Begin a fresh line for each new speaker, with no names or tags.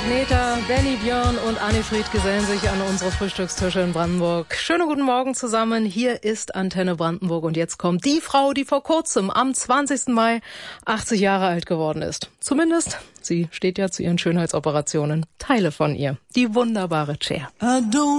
Agneta, Benny, Björn und Annifried gesellen sich an unsere Frühstückstische in Brandenburg. Schönen guten Morgen zusammen. Hier ist Antenne Brandenburg und jetzt kommt die Frau, die vor kurzem am 20. Mai 80 Jahre alt geworden ist. Zumindest, sie steht ja zu ihren Schönheitsoperationen. Teile von ihr. Die wunderbare Cher.